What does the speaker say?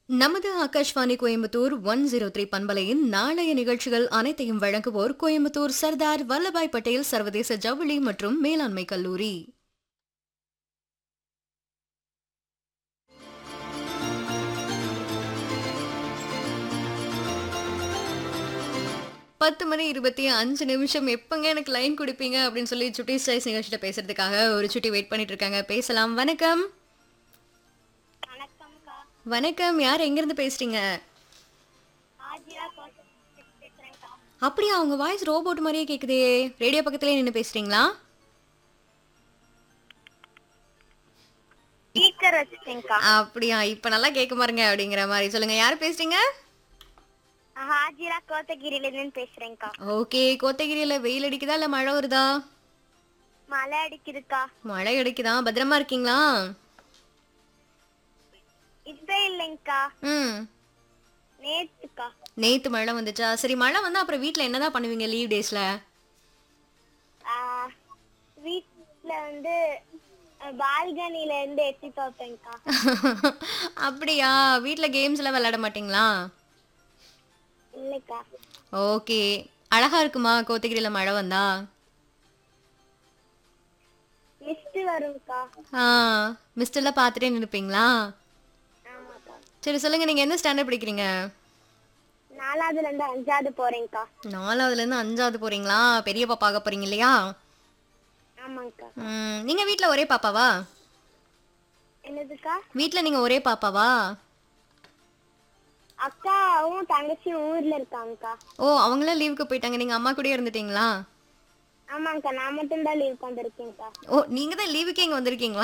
நமது ஆகாஷ்வாணி கோயம்புத்தூர் 103 பண்பலையின் நாளைய நிகழ்ச்சிகள் அனைத்தையும் வழங்குவோர் கோயம்புத்தூர் சர்தார் வல்லபாய் பட்டேல் சர்வதேச ஜவுளி மற்றும் மேலாண்மை கல்லூரி. 10:25 எப்பங்க எனக்கு லைன் குடுப்பீங்க அப்படின்னு சொல்லி சுட்டி ஸ்டைல்ஸ் நிகழ்ச்சியில பேசுறதுக்காக ஒரு சுட்டி வெயிட் பண்ணிட்டு இருக்காங்க. பேசலாம். வணக்கம். வணக்கம்க்கா. வணக்கம். யார் எங்கிருந்து பேசுறீங்க? ஆஜியா கோசம் பேசுறேன்க்கா. அப்படியா, உங்க வாய்ஸ் ரோபோட் மாதிரியே கேக்குதே. ரேடியோ பக்கத்துலயே நின்னு பேசுறீங்களா? ஸ்பீக்கர் வச்சுட்டேன்க்கா. அப்படியா, இப்ப நல்லா கேட்க பாருங்க அப்படிங்கிற மாதிரி சொல்லுங்க. யார் பேசுறீங்க? ஹாஜிரா கோத்தகிரில இருந்து பேசுறேன்க்கா. ஓகே. கோத்தகிரியில வெயில் அடிக்குதா இல்ல மழை வருதா? மழை அடிக்குதுக்கா. மழை அடிக்குதா? பத்திரமா இருக்கீங்களா? இப்ப இல்லைங்கக்கா, ம். நேத்துக்கா. நேத்து மழை வந்துச்சா? சரி, மழை வந்தா அப்புறம் வீட்ல என்னதான் பண்ணுவீங்க லீவ் டேஸ்ல? வீட்ல வந்து பால்கனில இருந்து எட்டி பார்ப்பேன்க்கா. அப்படியா? வீட்ல கேம்ஸ் எல்லாம் விளையாட மாட்டீங்களா? இல்லைக்கா. ஓகே. அழகா இருக்குமா கோத்தகிரியில மழை வந்தா? மிஸ்ட் வரும்க்கா. ஆ. மிஸ்ட் எல்லாம் பார்த்துட்டே நின்னுப்பீங்களா? ஆமாக்கா. சரி, சொல்லுங்க. நீங்க எந்த ஸ்டாண்டர்ட் படிக்கிறீங்க? 4வதுல இருந்து 5வது போறேன்க்கா. 4வதுல இருந்து 5வது போறீங்களா? பெரிய பாப்பா ஆக போறீங்க இல்லையா? ஆமாங்கக்கா. நீங்க வீட்ல ஒரே பாப்பாவா? என்னதுக்கா? வீட்ல நீங்க ஒரே பாப்பாவா? அக்காவும் தங்கச்சியும் ஊர்ல இருக்காங்கக்கா. ஓ, அவங்களாம் லீவுக்கு போயிட்டாங்க. நீங்க அம்மா கூடயே இருந்துட்டீங்களா? ஆமாங்கக்கா, நான் மட்டும்தான் லீவ் வந்திருக்கேன்க்கா. ஓ, நீங்க தான் லீவுக்கே இங்க வந்திருக்கீங்களா?